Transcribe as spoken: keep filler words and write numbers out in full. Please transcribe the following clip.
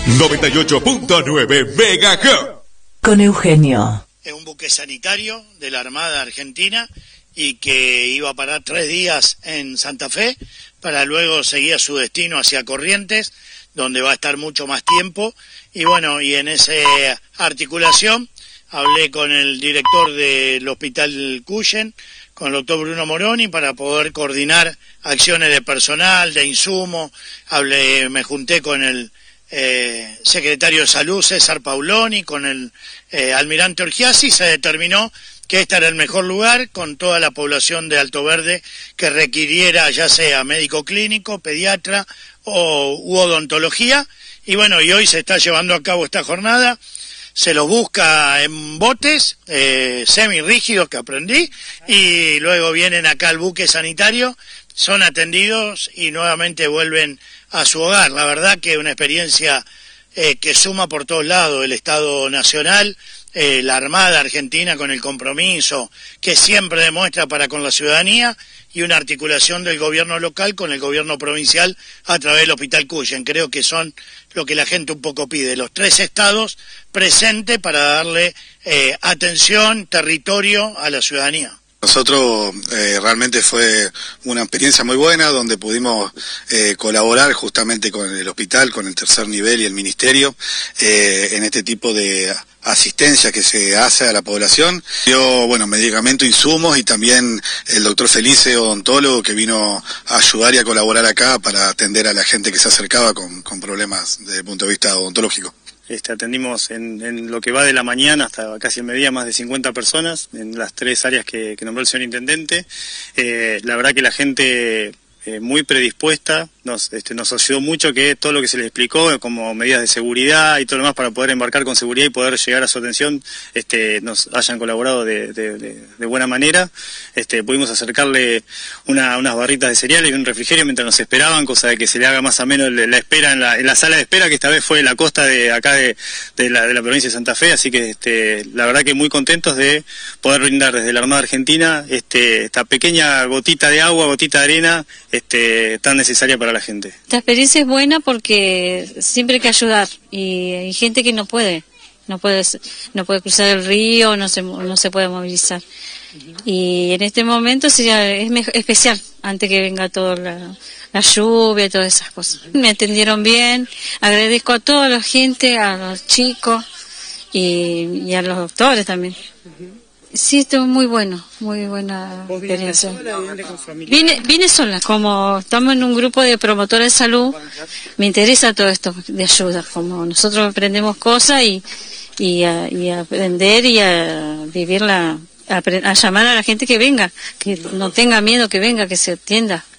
noventa y ocho punto nueve Megahertz. Con Eugenio. Es un buque sanitario de la Armada Argentina y que iba a parar tres días en Santa Fe para luego seguir a su destino hacia Corrientes, donde va a estar mucho más tiempo. Y bueno, y en esa articulación hablé con el director del Hospital Cuyen, con el doctor Bruno Moroni, para poder coordinar acciones de personal, de insumo. Hablé, me junté con el eh, secretario de Salud, César Pauloni, con el eh, almirante Orgiasi. Se determinó que este era el mejor lugar, con toda la población de Alto Verde que requiriera ya sea médico clínico, pediatra o u odontología. Y bueno, y hoy se está llevando a cabo esta jornada. Se los busca en botes eh, semirrígidos que aprendí, y luego vienen acá al buque sanitario, son atendidos y nuevamente vuelven a su hogar. La verdad que es una experiencia eh, que suma por todos lados: el Estado Nacional, eh, la Armada Argentina con el compromiso que siempre demuestra para con la ciudadanía, y una articulación del gobierno local con el gobierno provincial a través del Hospital Cuyen. Creo que son lo que la gente un poco pide, los tres estados presentes para darle eh, atención, territorio a la ciudadanía. Nosotros eh, realmente fue una experiencia muy buena, donde pudimos eh, colaborar justamente con el hospital, con el tercer nivel y el ministerio, eh, en este tipo de asistencia que se hace a la población. Dio, bueno, medicamentos, insumos, y también el doctor Felice, odontólogo, que vino a ayudar y a colaborar acá para atender a la gente que se acercaba con, con problemas desde el punto de vista odontológico. Este, atendimos en, en lo que va de la mañana hasta casi el mediodía más de cincuenta personas en las tres áreas que, que nombró el señor intendente. Eh, la verdad que la gente eh, muy predispuesta, nos, este, nos ayudó mucho que todo lo que se les explicó como medidas de seguridad y todo lo demás para poder embarcar con seguridad y poder llegar a su atención, este, nos hayan colaborado de, de, de, de buena manera. Este, pudimos acercarle una, unas barritas de cereal y un refrigerio mientras nos esperaban, cosa de que se le haga más o menos la espera en la, en la sala de espera, que esta vez fue la costa de acá de, de, la, de la provincia de Santa Fe. Así que este, la verdad que muy contentos de poder brindar desde la Armada Argentina este, esta pequeña gotita de agua, gotita de arena, este, tan necesaria para la gente. Esta experiencia es buena porque siempre hay que ayudar, y hay gente que no puede, no puede, no puede cruzar el río, no se, no se puede movilizar. Y en este momento sería, es mejor, especial, antes que venga toda la, la lluvia y todas esas cosas. Me atendieron bien, agradezco a toda la gente, a los chicos y, y a los doctores también. Sí, estuvo muy bueno, muy buena experiencia. Vine, vine sola, como estamos en un grupo de promotores de salud, me interesa todo esto de ayuda, como nosotros aprendemos cosas y, y, a, y a aprender y a vivirla, a, a llamar a la gente que venga, que no tenga miedo, que venga, que se atienda.